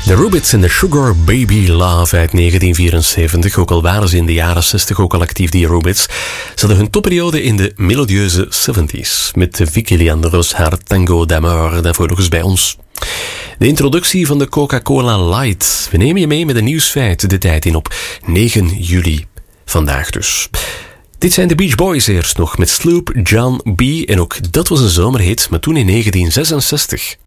De Rubids en de Sugar Baby Love uit 1974. Ook al waren ze in de jaren 60 ook al actief, die Rubids. Ze hadden hun topperiode in de melodieuze 70s. Met Vicky Leandros, haar Tango d'Amor, daarvoor nog eens bij ons. De introductie van de Coca-Cola Light. We nemen je mee met een nieuwsfeit de tijd in op 9 juli. Vandaag dus. Dit zijn de Beach Boys eerst nog met Sloop John B. En ook dat was een zomerhit, maar toen in 1966.